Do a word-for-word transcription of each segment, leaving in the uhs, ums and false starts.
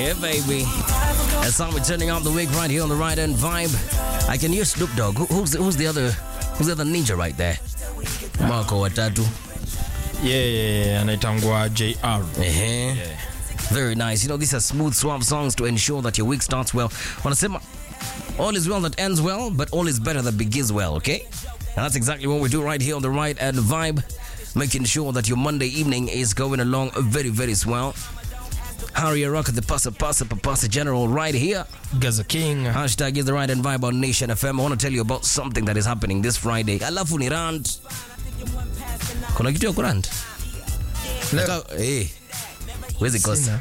Yeah, baby. That's how we're turning out the week right here on the Right End Vibe. I can hear Snoop Dogg. Who, who's, who's the other who's the other ninja right there? Marco Watatu. Yeah, yeah, yeah. Anaitangwa J R. Uh-huh. Yeah. Very nice. You know, these are smooth, suave songs to ensure that your week starts well. Wanasema, all is well that ends well, but all is better that begins well, okay? And that's exactly what we do right here on the Right End Vibe, making sure that your Monday evening is going along very, very swell. Harry Rock, the Pasa Pasa Papasa General right here. Gaza King. Hashtag is the Right End Vibe on Nation F M. I want to tell you about something that is happening this Friday. Alafu ni rant. Kuna kitu ya kurant? Leka, eh. Where's it cost?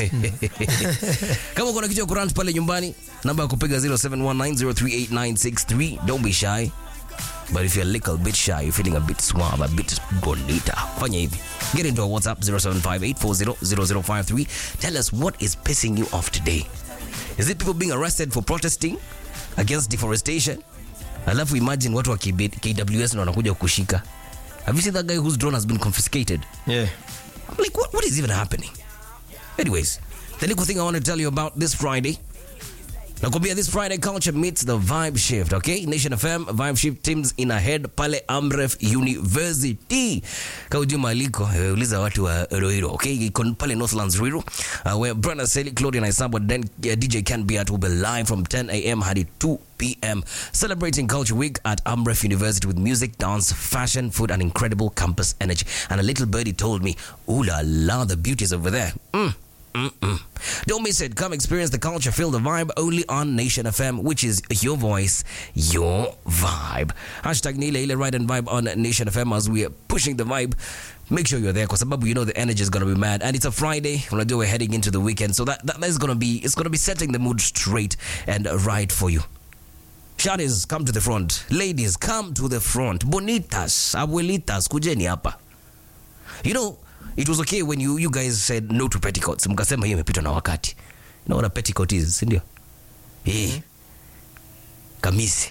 Kama kuna kitu ya kurant pale nyumbani, namba ya kupiga zero seven one nine zero three eight nine six three. Don't be shy. But if you're a little bit shy, you're feeling a bit suave, a bit bonita, fanya hivi. Get into our WhatsApp zero seven five eight four zero zero zero five three. Tell us what is pissing you off today. Is it people being arrested for protesting against deforestation? Alafu imagine watu wa K W S na wanakuja kushika. Have you seen that guy whose drone has been confiscated? Yeah. I'm like, what, what is even happening? Anyways, the little thing I want to tell you about this Friday. Nakwambia this Friday culture meets the Vibe Shift, okay? Nation F M, Vibe Shift teams in ahead pale Amref University. Kaujuma aliko, uliza watu wa Ruiru, okay? Iko pale Northlands Ruiru, uh, where Brenda Seli, Claudia Naisabo, then uh, D J Ken Beat will be live from ten a.m. hadi two p.m. celebrating Culture Week at Amref University with music, dance, fashion, food, and incredible campus energy. And a little birdie told me, ooh la la, the beauty's over there. Mm. Mm-mm. Don't miss it. Come experience the culture, feel the vibe only on Nation F M, which is your voice, your vibe. Hashtag Nile Ile Right and Vibe on Nation F M as we are pushing the vibe. Make sure you're there because you know the energy is going to be mad. And it's a Friday. We're heading into the weekend. So that, that is going to be, it's going to be setting the mood straight and right for you. Shawties, come to the front. Ladies, come to the front. Bonitas, abuelitas, kujeni hapa. You know, it was okay when you you guys said no to petticoats. Mkasema hiyo imepitwa na wakati. You know what a petticoat is, si ndio? Eh. Mm-hmm. Kamisi.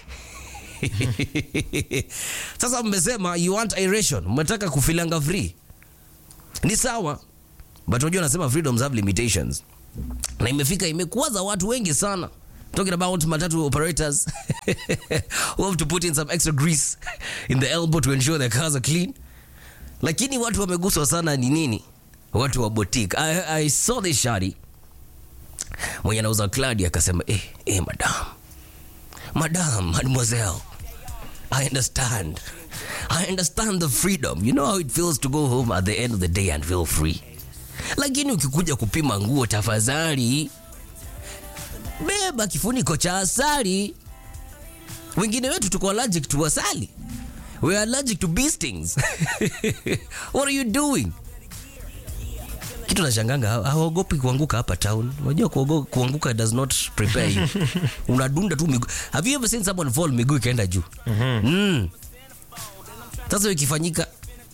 Sasa mmesema you want aeration. Mnataka kufilanga free. Ni sawa. But unajua nasema freedoms have limitations. Na imefika imekuwaza watu wengi sana. Talking about matatu operators who have to put in some extra grease in the elbow to ensure their cars are clean. Lakini watu wameguswa sana ni nini? Watu wa boutique. I, I saw this shari. Mwenye anauza Claudia akasema, eh, eh, madam. Madam, mademoiselle. I understand. I understand the freedom. You know how it feels to go home at the end of the day and feel free. Lakini ukikuja kupima nguo tafadhali, beba kifuniko cha asali. Wengine wetu tuko allergic to asali. We are allergic to bee stings. What are you doing? Kitu nashanganga, hawaogopi kuanguka hapa town. Unajua kuanguka does not prepare you. Unadunda tu miguu. Have you ever seen someone fall miguu ikaenda juu? Mhm. Mm. Sasa ikifanyika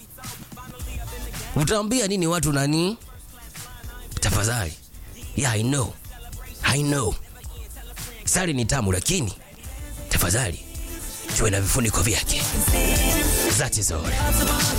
utaambia nini watu nani? Tafadhali. Yeah, I know. I know. Sari ni tamu lakini tafadhali tuwe na vifuniko vyake. That is all.